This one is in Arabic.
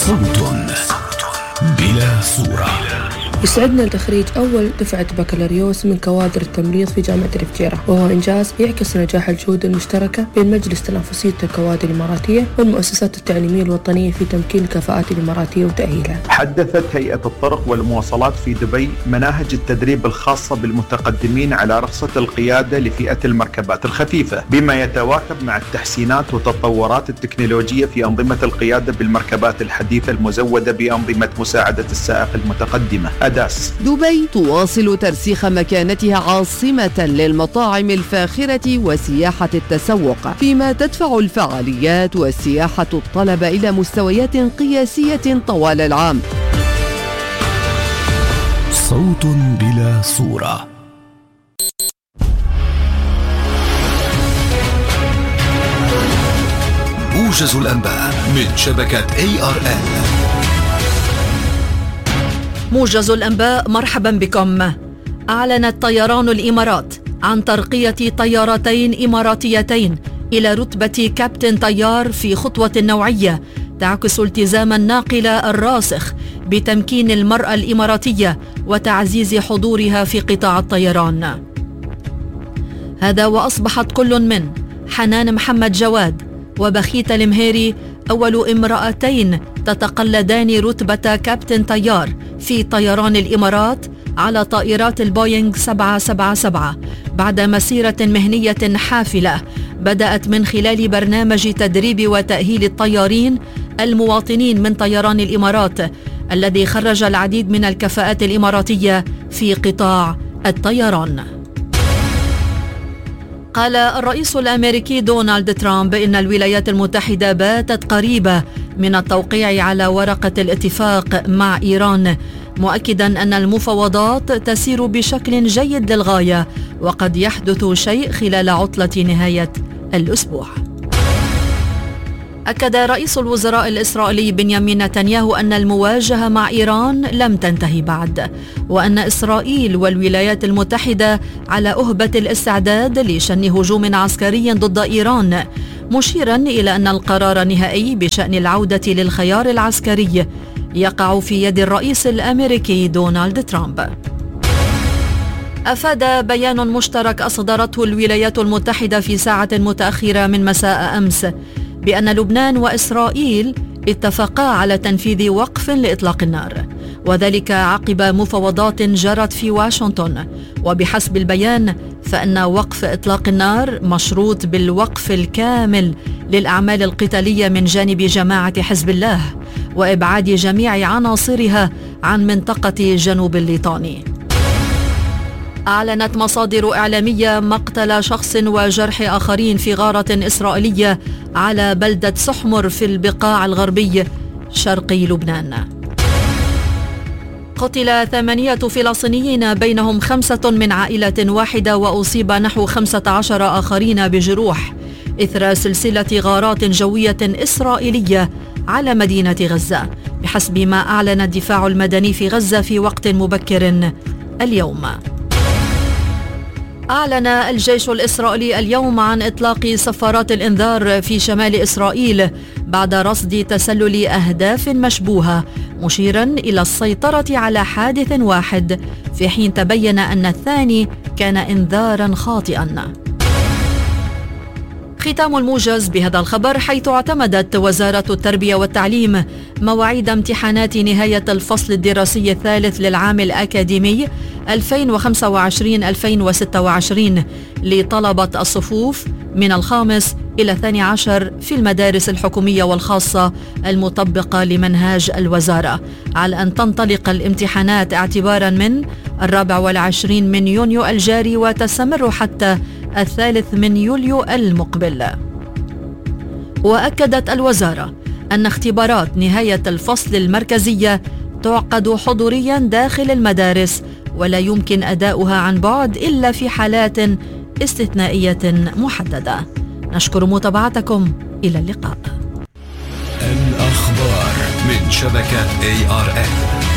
صوت بلا صورة. يسعدنا تخريج أول دفعة بكالوريوس من كوادر التمريض في جامعة الفجيرة، وهو إنجاز يعكس نجاح الجهود المشتركة بين مجلس تنافسية الكوادر الإماراتية والمؤسسات التعليمية الوطنية في تمكين الكفاءات الإماراتية وتأهيلها. حدثت هيئة الطرق والمواصلات في دبي مناهج التدريب الخاصة بالمتقدمين على رخصة القيادة لفئة المركبات الخفيفة، بما يتواكب مع التحسينات والتطورات التكنولوجية في أنظمة القيادة بالمركبات الحديثة المزودة بأنظمة مساعدة السائق المتقدمة أداس. دبي تواصل ترسيخ مكانتها عاصمة للمطاعم الفاخرة وسياحة التسوق، فيما تدفع الفعاليات والسياحة الطلب إلى مستويات قياسية طوال العام. صوت بلا صورة. موجز الأنباء من شبكة ARN. موجز الأنباء، مرحبا بكم. أعلنت طيران الإمارات عن ترقية طيارتين إماراتيتين إلى رتبة كابتن طيار في خطوة نوعية تعكس التزام الناقل الراسخ بتمكين المرأة الإماراتية وتعزيز حضورها في قطاع الطيران. هذا وأصبحت كل من حنان محمد جواد وبخيت المهيري أول امرأتين تتقلدان رتبة كابتن طيار في طيران الإمارات على طائرات البوينغ 777 بعد مسيرة مهنية حافلة بدأت من خلال برنامج تدريب وتأهيل الطيارين المواطنين من طيران الإمارات الذي خرج العديد من الكفاءات الإماراتية في قطاع الطيران. قال الرئيس الأمريكي دونالد ترامب إن الولايات المتحدة باتت قريبة من التوقيع على ورقة الاتفاق مع إيران، مؤكدا أن المفاوضات تسير بشكل جيد للغاية وقد يحدث شيء خلال عطلة نهاية الأسبوع. أكد رئيس الوزراء الإسرائيلي بنيامين نتنياهو أن المواجهة مع إيران لم تنتهي بعد، وأن إسرائيل والولايات المتحدة على أهبة الاستعداد لشن هجوم عسكري ضد إيران، مشيرا إلى أن القرار النهائي بشأن العودة للخيار العسكري يقع في يد الرئيس الأمريكي دونالد ترامب. أفاد بيان مشترك أصدرته الولايات المتحدة في ساعة متأخرة من مساء أمس بأن لبنان وإسرائيل اتفقا على تنفيذ وقف لإطلاق النار، وذلك عقب مفاوضات جرت في واشنطن. وبحسب البيان فإن وقف إطلاق النار مشروط بالوقف الكامل للأعمال القتالية من جانب جماعة حزب الله وإبعاد جميع عناصرها عن منطقة جنوب الليطاني. أعلنت مصادر إعلامية مقتل شخص وجرح آخرين في غارة إسرائيلية على بلدة سحمر في البقاع الغربي شرقي لبنان. قتل 8 فلسطينيين بينهم 5 من عائلة واحدة، وأصيب نحو 15 آخرين بجروح إثر سلسلة غارات جوية إسرائيلية على مدينة غزة، بحسب ما أعلن الدفاع المدني في غزة في وقت مبكر اليوم. أعلن الجيش الإسرائيلي اليوم عن إطلاق صفارات الإنذار في شمال إسرائيل بعد رصد تسلل أهداف مشبوهة، مشيرا إلى السيطرة على حادث واحد في حين تبين أن الثاني كان إنذارا خاطئا. ختام الموجز بهذا الخبر، حيث اعتمدت وزارة التربية والتعليم مواعيد امتحانات نهاية الفصل الدراسي الثالث للعام الأكاديمي 2025-2026 لطلبة الصفوف من الخامس إلى 12 في المدارس الحكومية والخاصة المطبقة لمنهاج الوزارة، على أن تنطلق الامتحانات اعتبارا من 24 من يونيو الجاري وتستمر حتى 3 من يوليو المقبل. وأكدت الوزارة أن اختبارات نهاية الفصل المركزية تعقد حضوريا داخل المدارس ولا يمكن أداؤها عن بعد إلا في حالات استثنائية محددة. نشكر متابعتكم، إلى اللقاء. الأخبار من شبكة ARN.